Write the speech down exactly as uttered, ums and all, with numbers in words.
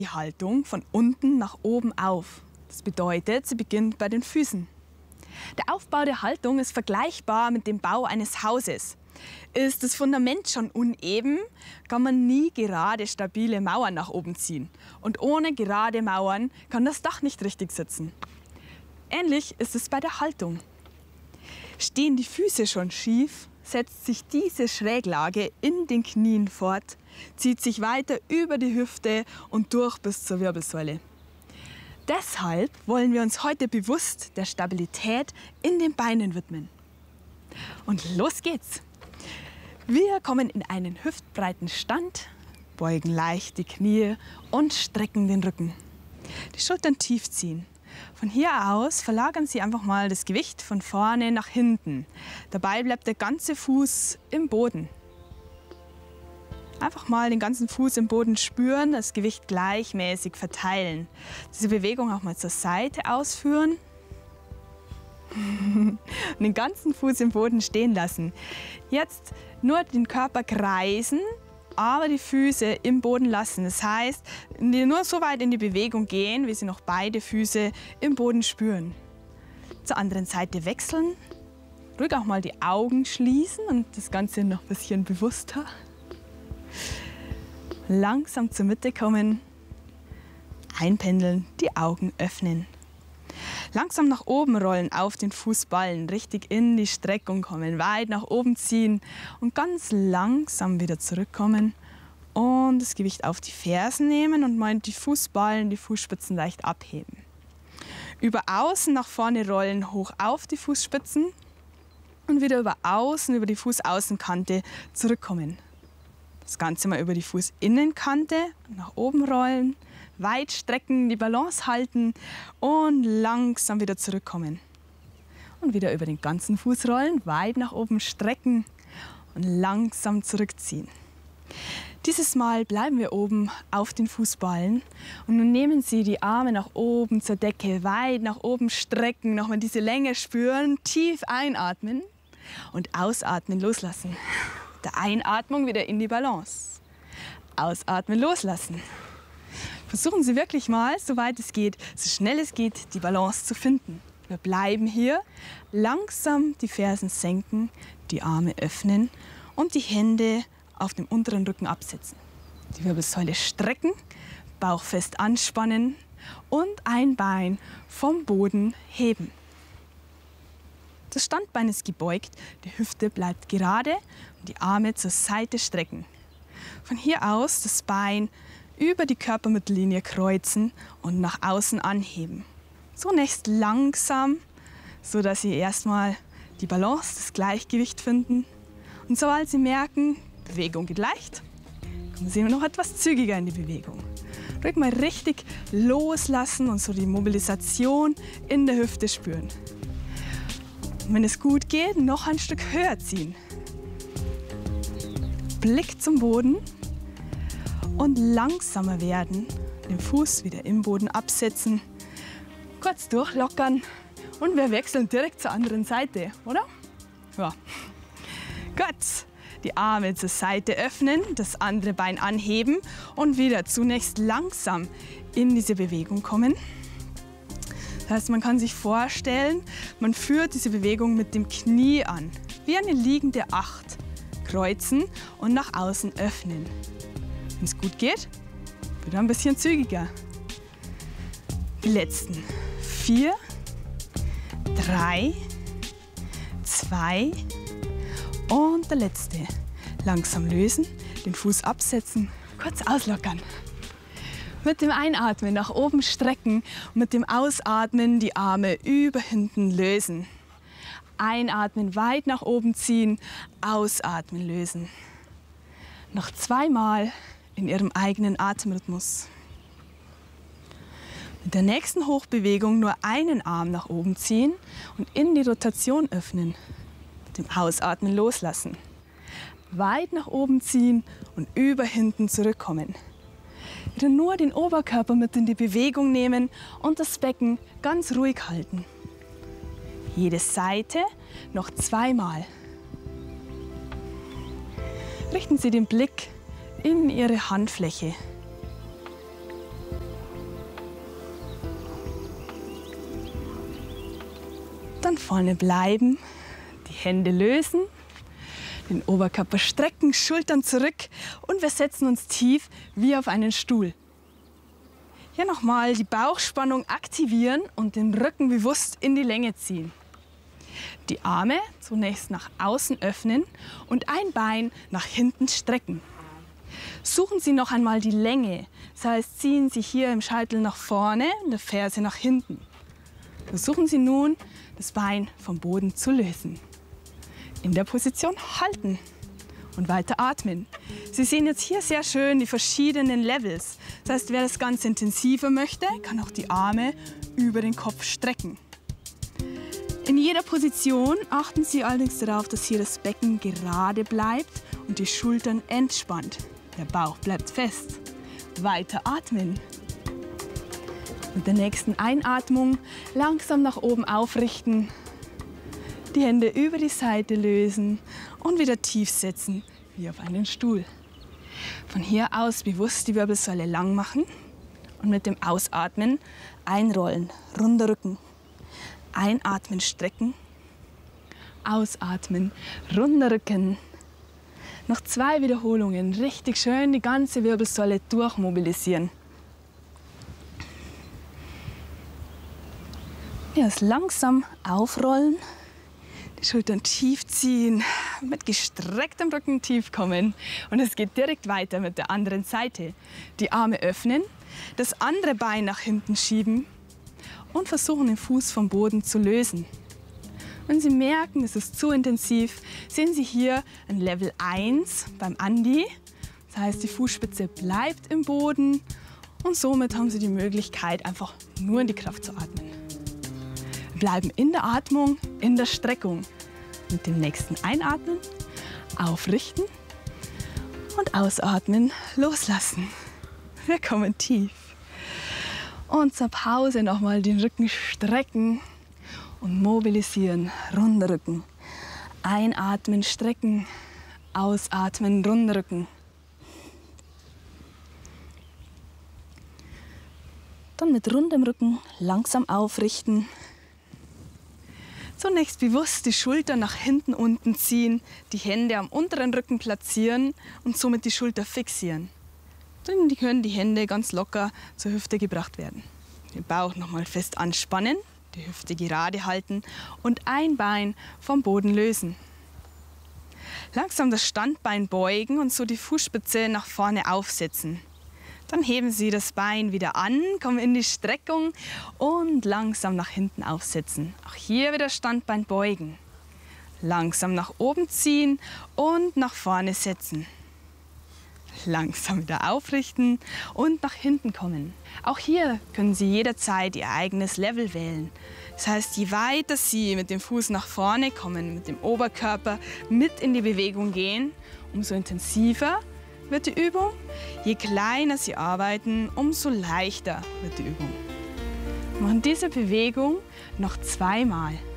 Die Haltung von unten nach oben auf. Das bedeutet, sie beginnt bei den Füßen. Der Aufbau der Haltung ist vergleichbar mit dem Bau eines Hauses. Ist das Fundament schon uneben, kann man nie gerade stabile Mauern nach oben ziehen. Und ohne gerade Mauern kann das Dach nicht richtig sitzen. Ähnlich ist es bei der Haltung. Stehen die Füße schon schief, setzt sich diese Schräglage in den Knien fort, zieht sich weiter über die Hüfte und durch bis zur Wirbelsäule. Deshalb wollen wir uns heute bewusst der Stabilität in den Beinen widmen. Und los geht's! Wir kommen in einen hüftbreiten Stand, beugen leicht die Knie und strecken den Rücken. Die Schultern tief ziehen. Von hier aus verlagern Sie einfach mal das Gewicht von vorne nach hinten. Dabei bleibt der ganze Fuß im Boden. Einfach mal den ganzen Fuß im Boden spüren, das Gewicht gleichmäßig verteilen. Diese Bewegung auch mal zur Seite ausführen. Und den ganzen Fuß im Boden stehen lassen. Jetzt nur den Körper kreisen, aber die Füße im Boden lassen. Das heißt, nur so weit in die Bewegung gehen, wie Sie noch beide Füße im Boden spüren. Zur anderen Seite wechseln. Ruhig auch mal die Augen schließen und das Ganze noch ein bisschen bewusster. Langsam zur Mitte kommen, einpendeln, die Augen öffnen. Langsam nach oben rollen auf den Fußballen, richtig in die Streckung kommen, weit nach oben ziehen und ganz langsam wieder zurückkommen und das Gewicht auf die Fersen nehmen und mal die Fußballen, die Fußspitzen leicht abheben. Über außen nach vorne rollen, hoch auf die Fußspitzen und wieder über außen, über die Fußaußenkante zurückkommen. Das Ganze mal über die Fußinnenkante, nach oben rollen, weit strecken, die Balance halten und langsam wieder zurückkommen. Und wieder über den ganzen Fuß rollen, weit nach oben strecken und langsam zurückziehen. Dieses Mal bleiben wir oben auf den Fußballen und nun nehmen Sie die Arme nach oben zur Decke, weit nach oben strecken, nochmal diese Länge spüren, tief einatmen und ausatmen, loslassen. Der Einatmung wieder in die Balance. Ausatmen, loslassen. Versuchen Sie wirklich mal, soweit es geht, so schnell es geht, die Balance zu finden. Wir bleiben hier, langsam die Fersen senken, die Arme öffnen und die Hände auf dem unteren Rücken absetzen. Die Wirbelsäule strecken, Bauch fest anspannen und ein Bein vom Boden heben. Das Standbein ist gebeugt, die Hüfte bleibt gerade und die Arme zur Seite strecken. Von hier aus das Bein über die Körpermittellinie kreuzen und nach außen anheben. Zunächst langsam, sodass Sie erstmal die Balance, das Gleichgewicht finden. Und sobald Sie merken, Bewegung geht leicht, kommen Sie noch etwas zügiger in die Bewegung. Ruhig mal richtig loslassen und so die Mobilisation in der Hüfte spüren. Und wenn es gut geht, noch ein Stück höher ziehen. Blick zum Boden und langsamer werden. Den Fuß wieder im Boden absetzen, kurz durchlockern und wir wechseln direkt zur anderen Seite, oder? Ja. Gut. Die Arme zur Seite öffnen, das andere Bein anheben und wieder zunächst langsam in diese Bewegung kommen. Das heißt, man kann sich vorstellen, man führt diese Bewegung mit dem Knie an, wie eine liegende Acht. Kreuzen und nach außen öffnen. Wenn es gut geht, wieder ein bisschen zügiger. Die letzten vier, drei, zwei und der letzte. Langsam lösen, den Fuß absetzen, kurz auslockern. Mit dem Einatmen nach oben strecken und mit dem Ausatmen die Arme über hinten lösen. Einatmen, weit nach oben ziehen, ausatmen, lösen. Noch zweimal in Ihrem eigenen Atemrhythmus. Mit der nächsten Hochbewegung nur einen Arm nach oben ziehen und in die Rotation öffnen. Mit dem Ausatmen loslassen. Weit nach oben ziehen und über hinten zurückkommen. Wieder nur den Oberkörper mit in die Bewegung nehmen und das Becken ganz ruhig halten. Jede Seite noch zweimal. Richten Sie den Blick in Ihre Handfläche. Dann vorne bleiben, die Hände lösen, den Oberkörper strecken, Schultern zurück und wir setzen uns tief wie auf einen Stuhl. Hier nochmal die Bauchspannung aktivieren und den Rücken bewusst in die Länge ziehen. Die Arme zunächst nach außen öffnen und ein Bein nach hinten strecken. Suchen Sie noch einmal die Länge, das heißt, ziehen Sie hier im Scheitel nach vorne und der Ferse nach hinten. Versuchen Sie nun, das Bein vom Boden zu lösen. In der Position halten und weiter atmen. Sie sehen jetzt hier sehr schön die verschiedenen Levels. Das heißt, wer das Ganze intensiver möchte, kann auch die Arme über den Kopf strecken. In jeder Position achten Sie allerdings darauf, dass hier das Becken gerade bleibt und die Schultern entspannt. Der Bauch bleibt fest. Weiter atmen. Mit der nächsten Einatmung langsam nach oben aufrichten. Die Hände über die Seite lösen und wieder tief setzen, wie auf einen Stuhl. Von hier aus bewusst die Wirbelsäule lang machen und mit dem Ausatmen einrollen, runder Rücken. Einatmen, strecken, ausatmen, runder Rücken. Noch zwei Wiederholungen, richtig schön die ganze Wirbelsäule durchmobilisieren. Jetzt langsam aufrollen. Die Schultern tief ziehen, mit gestrecktem Rücken tief kommen. Und es geht direkt weiter mit der anderen Seite. Die Arme öffnen, das andere Bein nach hinten schieben und versuchen, den Fuß vom Boden zu lösen. Wenn Sie merken, es ist zu intensiv, sehen Sie hier ein Level eins beim Andi. Das heißt, die Fußspitze bleibt im Boden und somit haben Sie die Möglichkeit, einfach nur in die Kraft zu atmen. Bleiben in der Atmung, in der Streckung. Mit dem nächsten Einatmen, aufrichten und ausatmen, loslassen. Wir kommen tief. Und zur Pause nochmal den Rücken strecken und mobilisieren, runder Rücken. Einatmen, strecken, ausatmen, runder Rücken. Dann mit rundem Rücken langsam aufrichten. Zunächst bewusst die Schulter nach hinten unten ziehen, die Hände am unteren Rücken platzieren und somit die Schulter fixieren. Dann können die Hände ganz locker zur Hüfte gebracht werden. Den Bauch nochmal fest anspannen, die Hüfte gerade halten und ein Bein vom Boden lösen. Langsam das Standbein beugen und so die Fußspitze nach vorne aufsetzen. Dann heben Sie das Bein wieder an, kommen in die Streckung und langsam nach hinten aufsetzen. Auch hier wieder Standbein beugen. Langsam nach oben ziehen und nach vorne setzen. Langsam wieder aufrichten und nach hinten kommen. Auch hier können Sie jederzeit Ihr eigenes Level wählen. Das heißt, je weiter Sie mit dem Fuß nach vorne kommen, mit dem Oberkörper mit in die Bewegung gehen, umso intensiver wird die Übung. Je kleiner Sie arbeiten, umso leichter wird die Übung. Wir machen diese Bewegung noch zweimal.